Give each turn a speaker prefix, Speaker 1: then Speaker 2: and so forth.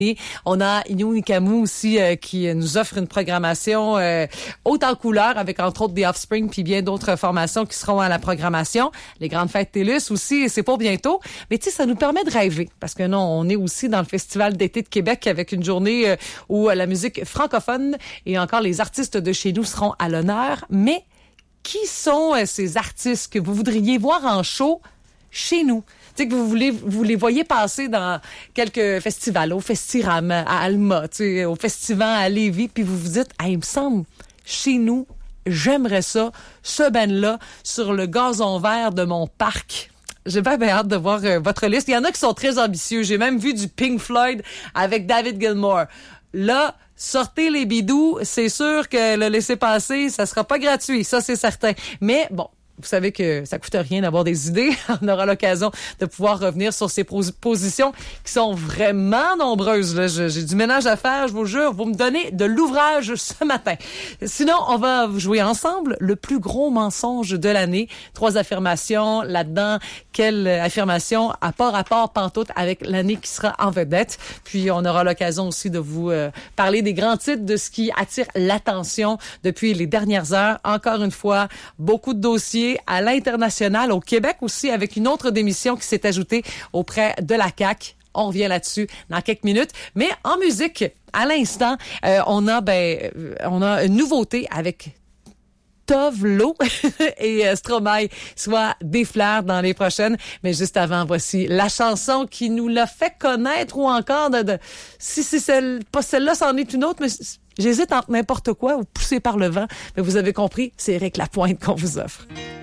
Speaker 1: On a Inu Nikamu aussi qui nous offre une programmation haute en couleur avec entre autres des Offspring puis bien d'autres formations qui seront à la programmation. Les grandes fêtes TELUS aussi, c'est pour bientôt. Mais tu sais, ça nous permet de rêver parce que non, on est aussi dans le Festival d'été de Québec avec une journée où la musique francophone et encore les artistes de chez nous seront à l'honneur. Mais qui sont ces artistes que vous voudriez voir en show chez nous? Tu sais, que vous les voyez passer dans quelques festivals, au Festiram, à Alma, tu sais, au Festival à Lévis, puis vous vous dites, il me semble, chez nous, j'aimerais ça, ce band-là, sur le gazon vert de mon parc. J'ai bien hâte de voir votre liste. Il y en a qui sont très ambitieux. J'ai même vu du Pink Floyd avec David Gilmour. Là, sortez les bidous. C'est sûr que le laisser-passer, ça sera pas gratuit. Ça, c'est certain. Mais bon, vous savez que ça coûte rien d'avoir des idées. On aura l'occasion de pouvoir revenir sur ces positions qui sont vraiment nombreuses. Là. J'ai du ménage à faire, je vous jure. Vous me donnez de l'ouvrage ce matin. Sinon, on va jouer ensemble le plus gros mensonge de l'année. 3 affirmations là-dedans. Quelle affirmation a pas rapport pantoute avec l'année qui sera en vedette. Puis, on aura l'occasion aussi de vous parler des grands titres, de ce qui attire l'attention depuis les dernières heures. Encore une fois, beaucoup de dossiers à l'international, au Québec aussi, avec une autre démission qui s'est ajoutée auprès de la CAQ. On revient là-dessus dans quelques minutes. Mais en musique, à l'instant, on a une nouveauté avec Tove Lo et Stromae, soit des fleurs dans les prochaines. Mais juste avant, voici la chanson qui nous l'a fait connaître ou encore si c'est pas celle-là, c'en est une autre, mais j'hésite entre n'importe quoi ou poussé par le vent. Mais vous avez compris, c'est Éric Lapointe qu'on vous offre.